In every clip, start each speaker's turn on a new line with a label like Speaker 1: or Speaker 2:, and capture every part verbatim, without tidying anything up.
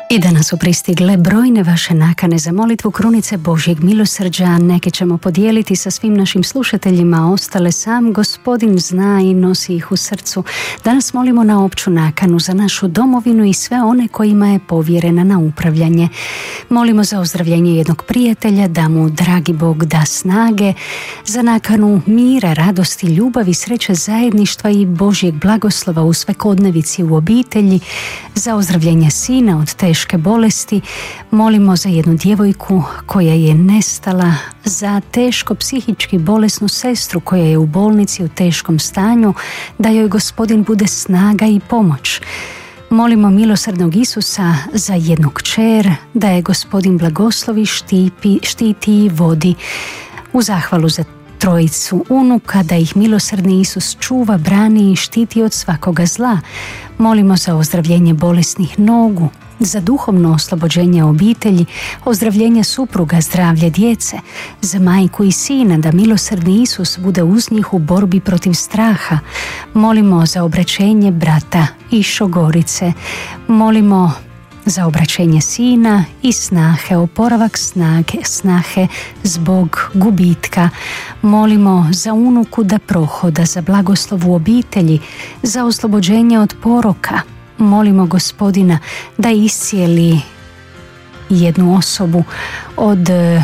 Speaker 1: I danas su pristigle brojne vaše nakane za molitvu krunice Božjeg milosrđa. Neke ćemo podijeliti sa svim našim slušateljima, ostale sam Gospodin zna i nosi ih u srcu. Danas molimo na opću nakanu za našu domovinu i sve one kojima je povjerena na upravljanje. Molimo za ozdravljenje jednog prijatelja, da mu dragi Bog da snage, za nakanu mira, radosti, ljubavi, sreće, zajedništva i Božjeg blagoslova u svakodnevici u obitelji, za ozdravljenje sina od teške bolesti. Molimo za jednu djevojku koja je nestala, za teško psihički bolesnu sestru koja je u bolnici u teškom stanju, da joj Gospodin bude snaga i pomoć. Molimo milosrdnog Isusa za jednu kćer, da je Gospodin blagoslovi, štipi, štiti i vodi. U zahvalu za trojicu unuka, da ih milosrdni Isus čuva, brani i štiti od svakoga zla. Molimo za ozdravljenje bolesnih nogu, za duhovno oslobođenje obitelji, ozdravljenje supruga, zdravlje djece, za majku i sina, da milosrdni Isus bude uz njih u borbi protiv straha. Molimo za obraćenje brata i šogorice. Molimo za obraćenje sina i snahe, oporavak snage, snahe zbog gubitka. Molimo za unuku da prohoda, za blagoslov u obitelji, za oslobođenje od poroka. Molimo Gospodina da iscijeli jednu osobu od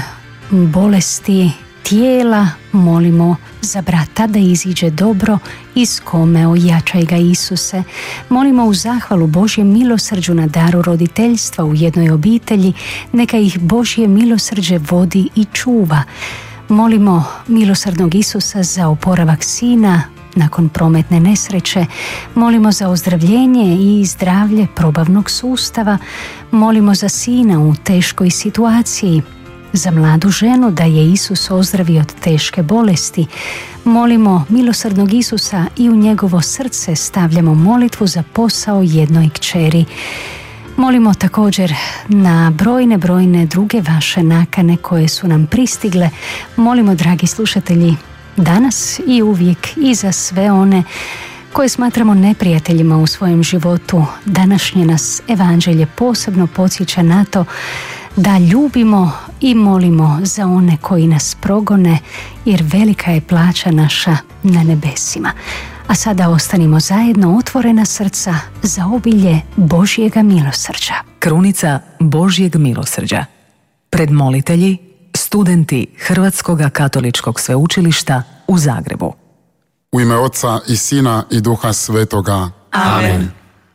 Speaker 1: bolesti tijela. Molimo za brata da iziđe dobro iz kome, ojačaj ga Isuse. Molimo u zahvalu Božjem milosrđu na daru roditeljstva u jednoj obitelji, neka ih Božje milosrđe vodi i čuva. Molimo milosrdnog Isusa za oporavak sina nakon prometne nesreće. Molimo za ozdravljenje i zdravlje probavnog sustava. Molimo za sina u teškoj situaciji, za mladu ženu da je Isus ozdravi od teške bolesti. Molimo milosrdnog Isusa i u njegovo srce stavljamo molitvu za posao jednoj kćeri. Molimo također na brojne, brojne druge vaše nakane koje su nam pristigle. Molimo, dragi slušatelji, danas i uvijek i za sve one koje smatramo neprijateljima u svojem životu. Današnje nas evanđelje posebno podsjeća na to da ljubimo i molimo za one koji nas progone, jer velika je plaća naša na nebesima. A sada ostanimo zajedno, otvorena srca za obilje Božjega milosrđa.
Speaker 2: Krunica Božjeg milosrđa. Predmolitelji, studenti Hrvatskog katoličkog sveučilišta u Zagrebu.
Speaker 3: U ime Oca i Sina i Duha Svetoga.
Speaker 4: Amen.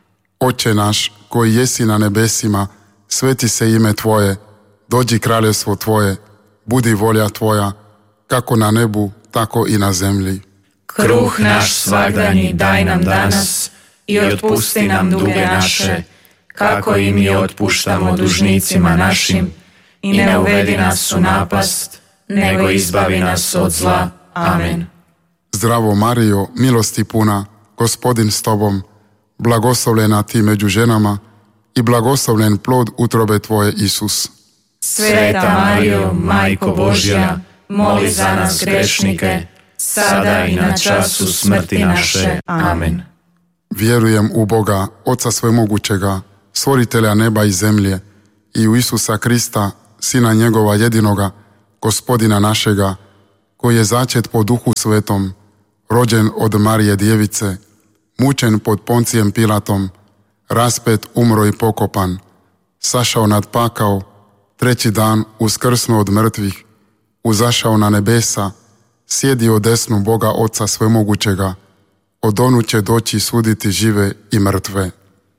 Speaker 3: Oče naš, koji jesi na nebesima, sveti se ime Tvoje, dođi kraljevstvo Tvoje, budi volja Tvoja, kako na nebu, tako i na zemlji.
Speaker 4: Kruh naš svagdanji daj nam danas i otpusti nam duge naše, kako i mi otpuštamo dužnicima našim, i ne uvedi nas u napast, nego izbavi nas od zla. Amen.
Speaker 3: Zdravo Marijo, milosti puna, Gospodin s Tobom, blagoslovljena ti među ženama i blagoslovljen plod utrobe Tvoje, Isus.
Speaker 4: Sveta Marijo, Majko Božja, moli za nas grešnike, sada i na času smrti naše. Amen.
Speaker 3: Vjerujem u Boga, Oca svemogućega, stvoritelja neba i zemlje, i u Isusa Krista, Sina njegova jedinoga, Gospodina našega, koji je začet po Duhu Svetom, rođen od Marije Djevice, mučen pod Poncijem Pilatom, raspet, umro i pokopan, sašao nad pakao, treći dan uskrsnuo od mrtvih, uzašao na nebesa, sjedio desnu Boga Oca svemogućega, od onu će doći suditi žive i mrtve.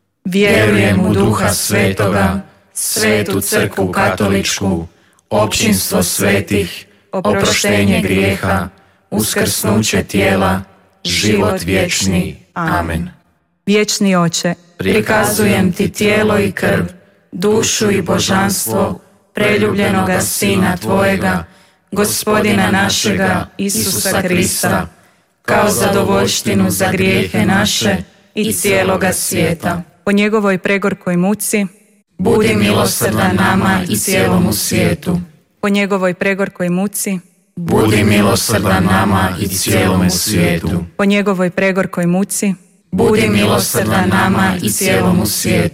Speaker 4: Vjerujem u Duha Svetoga, Svetu Crkvu Katoličku, općinstvo svetih, oproštenje grijeha, uskrsnuće tijela, život vječni. Amen.
Speaker 5: Vječni Oče,
Speaker 4: prikazujem ti tijelo i krv, dušu i božanstvo preljubljenoga Sina Tvojega, Gospodina našega Isusa Krista, kao zadovoljštinu za grijehe naše i cijeloga svijeta.
Speaker 5: po njegovoj pregorkoj muci,
Speaker 4: budi milosrdan nama i cijelomu svijetu.
Speaker 5: Po njegovoj pregorkoj muci,
Speaker 4: budi milosrdan nama i cijelomu svijetu.
Speaker 5: Po njegovoj pregorkoj muci,
Speaker 4: budi milosrdan nama i cijelomu svijetu.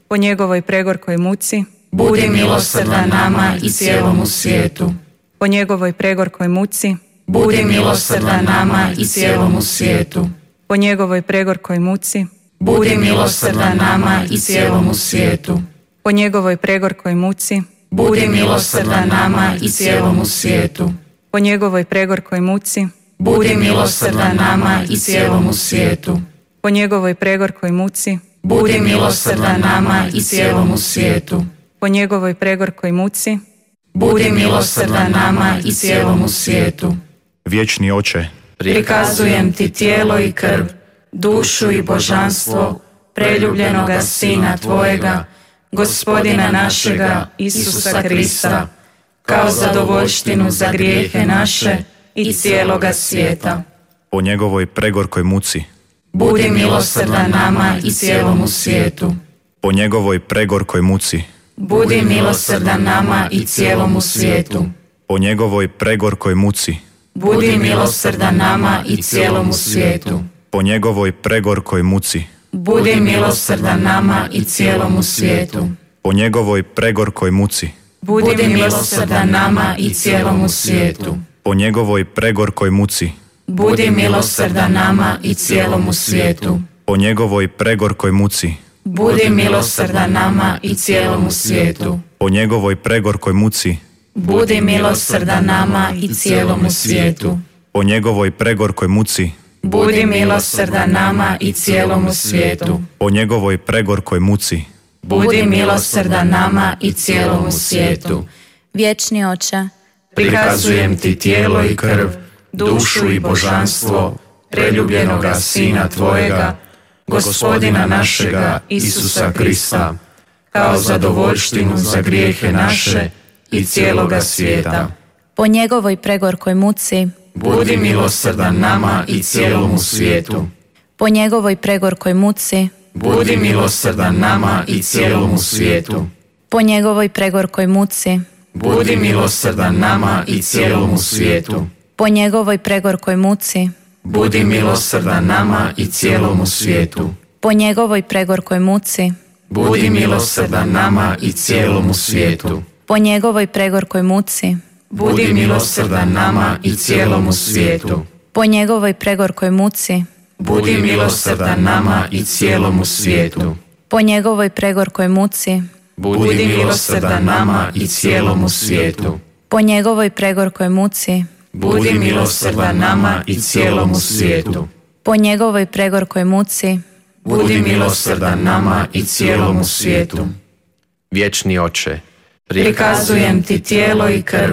Speaker 5: po njegovoj pregorkoj muci,
Speaker 4: budi milosrdan nama i cijelomu svijetu.
Speaker 5: po njegovoj pregorkoj muci,
Speaker 4: Budi milosrdan nama i cijelomu svijetu.
Speaker 5: po njegovoj pregorkoj muci,
Speaker 4: Budi milosrdan nama i cijelomu svijetu.
Speaker 5: po njegovoj pregorkoj muci,
Speaker 4: Budi milosrdan nama i cijelomu svijetu.
Speaker 5: po njegovoj pregorkoj muci,
Speaker 4: Budi milosrdan nama i cijelomu svijetu.
Speaker 5: po njegovoj pregorkoj muci,
Speaker 4: Budi milosrdan nama i cijelomu svijetu.
Speaker 5: po njegovoj pregorkoj muci,
Speaker 4: Budi milosrdan nama i cijelomu svijetu.
Speaker 6: Vječni Oče,
Speaker 4: Prikazujem ti tijelo i krv, dušu i božanstvo preljubljenoga Sina Tvojega, Gospodina našega Isusa Krista, kao zadovoljštinu za grijehe naše i cijeloga svijeta.
Speaker 6: po njegovoj pregorkoj muci,
Speaker 4: Budi milosrdan nama i cijelomu svijetu.
Speaker 6: po njegovoj pregorkoj muci,
Speaker 4: Budi milosrdan nama i cijelomu svijetu.
Speaker 6: po njegovoj pregorkoj muci,
Speaker 4: Budi milosrdan nama i cijelomu svijetu.
Speaker 6: po njegovoj pregorkoj muci,
Speaker 4: Budi milosrdan nama i cijelomu svijetu.
Speaker 6: po njegovoj pregorkoj muci,
Speaker 4: Budi milosrdan nama i cijelomu svijetu.
Speaker 6: po njegovoj pregorkoj muci,
Speaker 4: Budi milosrdan nama i cijelomu svijetu.
Speaker 6: po njegovoj pregorkoj muci,
Speaker 4: Budi milosrdan nama i cijelomu svijetu.
Speaker 6: po njegovoj pregorkoj muci,
Speaker 4: Budi milosrdan nama i cijelomu svijetu.
Speaker 6: po njegovoj pregorkoj muci,
Speaker 4: Budi milosrdan nama i cijelomu svijetu.
Speaker 6: po njegovoj pregorkoj muci,
Speaker 4: Budi milosrdan nama i cijelomu svijetu.
Speaker 7: Vječni Oče,
Speaker 4: Prikazujem ti tijelo i krv, dušu i božanstvo preljubljenoga Sina Tvojega, Gospodina našega Isusa Krista, kao zadovoljštinu za grijehe naše i cijeloga svijeta.
Speaker 7: po njegovoj pregorkoj muci,
Speaker 4: Budi milosrdan nama i cijelomu svijetu.
Speaker 7: po njegovoj pregorkoj muci,
Speaker 4: Budi milosrdan nama i cijelomu svijetu.
Speaker 7: po njegovoj pregorkoj muci,
Speaker 4: Budi milosrdan nama i cijelomu svijetu.
Speaker 7: po njegovoj pregorkoj muci,
Speaker 4: Budi milosrdan nama i cijelomu svijetu.
Speaker 7: po njegovoj pregorkoj muci,
Speaker 4: Budi milosrdan nama i cijelomu svijetu.
Speaker 7: po njegovoj pregorkoj muci,
Speaker 4: Budi milosrdan nama i cijelomu svijetu.
Speaker 7: po njegovoj pregorkoj muci,
Speaker 4: Budi milosrdan nama i cijelomu svijetu.
Speaker 7: po njegovoj pregorkoj muci,
Speaker 4: Budi milosrdan nama i cijelomu svijetu.
Speaker 7: po njegovoj pregorkoj muci,
Speaker 4: Budi milosrdan nama i cijelomu svijetu.
Speaker 7: po njegovoj pregorkoj muci,
Speaker 4: Budi milosrdan nama i cijelomu svijetu.
Speaker 8: Vječni Oče,
Speaker 4: Prikazujem ti tijelo i krv,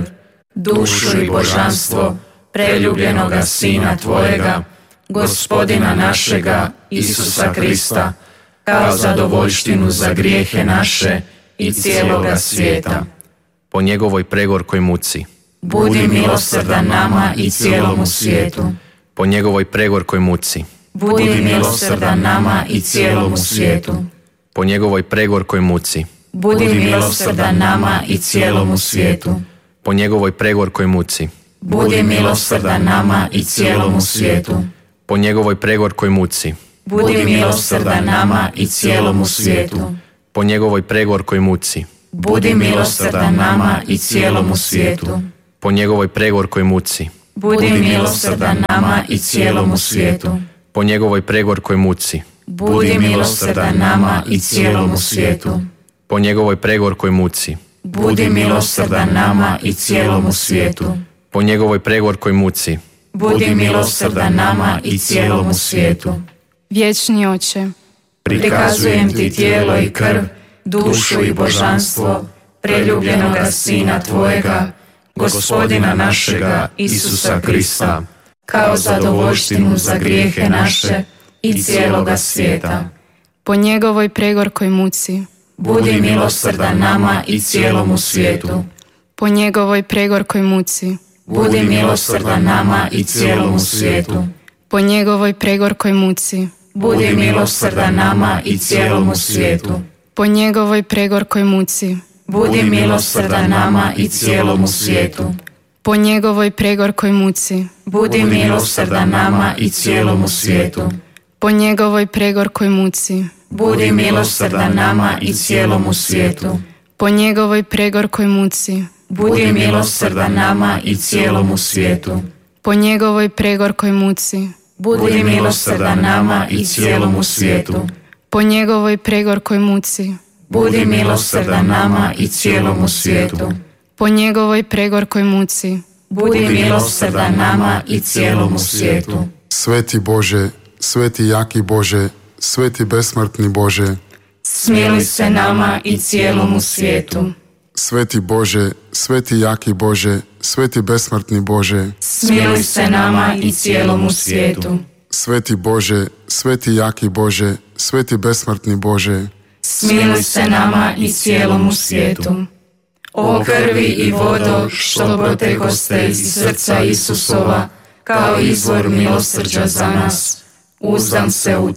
Speaker 4: dušu i božanstvo preljubljenoga Sina Tvojega, Gospodina našega Isusa Krista, kao zadovoljštinu za grijehe naše i cijeloga svijeta.
Speaker 8: po njegovoj pregorkoj muci,
Speaker 4: Budi milosrdan nama i cijelomu svijetu.
Speaker 8: po njegovoj pregorkoj muci,
Speaker 4: Budi milosrdan nama i cijelomu svijetu.
Speaker 8: po njegovoj pregorkoj muci,
Speaker 4: Budi milosrdan nama i cijelomu svijetu.
Speaker 8: po njegovoj pregorkoj muci,
Speaker 4: Budi milosrdan nama i cijelomu svijetu.
Speaker 8: po njegovoj pregorkoj muci,
Speaker 4: Budi milosrdan nama i cijelomu svijetu.
Speaker 8: po njegovoj pregorkoj muci,
Speaker 4: Budi milosrdan nama i cijelomu svijetu.
Speaker 8: po njegovoj pregorkoj muci,
Speaker 4: Budi milosrdan nama i cijelomu svijetu.
Speaker 8: po njegovoj pregorkoj muci,
Speaker 4: Budi milosrdan nama i cijelomu svijetu.
Speaker 8: po njegovoj pregorkoj muci,
Speaker 4: Budi milosrdan nama i cijelomu svijetu.
Speaker 8: po njegovoj pregorkoj muci,
Speaker 4: Budi milosrdan nama i cijelomu svijetu.
Speaker 9: Vječni Oče,
Speaker 4: Prikazujem ti tijelo i krv, dušu i božanstvo preljubljenoga Sina Tvojega, Gospodina našega Isusa Krista, kao zadovoljštinu za grijehe naše i cijeloga svijeta.
Speaker 9: po njegovoj pregorkoj muci,
Speaker 4: Budi milosrdan nama i cijelomu svijetu.
Speaker 9: po njegovoj pregorkoj muci,
Speaker 4: Budi milosrdan nama i cijelomu svijetu.
Speaker 9: po njegovoj pregorkoj muci,
Speaker 4: Budi milosrdan nama i cijelomu svijetu.
Speaker 9: po njegovoj pregorkoj muci,
Speaker 4: Budi milosrdan nama i cijelomu svijetu.
Speaker 9: po njegovoj pregorkoj muci,
Speaker 4: Budi milosrdan nama i cijelomu svijetu.
Speaker 9: po njegovoj pregorkoj muci,
Speaker 4: budi milosrdan nama i cijelomu svijetu.
Speaker 9: po njegovoj pregorkoj muci,
Speaker 4: Budi milosrdan nama i cijelomu svijetu.
Speaker 9: po njegovoj pregorkoj muci,
Speaker 4: Budi milosrdan nama i cijelomu svijetu.
Speaker 9: po njegovoj pregorkoj muci,
Speaker 4: Budi milosrdan nama i cijelomu svijetu.
Speaker 9: po njegovoj pregorkoj muci,
Speaker 4: Budi milosrdan nama i cijelomu svijetu.
Speaker 3: Sveti Bože, sveti jaki Bože, sveti besmrtni Bože,
Speaker 4: Smiluj se nama i cijelomu svijetu.
Speaker 3: sveti Bože, sveti jaki Bože, sveti besmrtni Bože,
Speaker 4: Smiluj se nama i cijelomu svijetu.
Speaker 3: sveti Bože, sveti jaki Bože, sveti besmrtni Bože,
Speaker 4: Smiluj se nama i cijelomu svijetu. O krvi i vodo što protekoste iz srca Isusova kao izvor milosrđa za nas, uzdam se u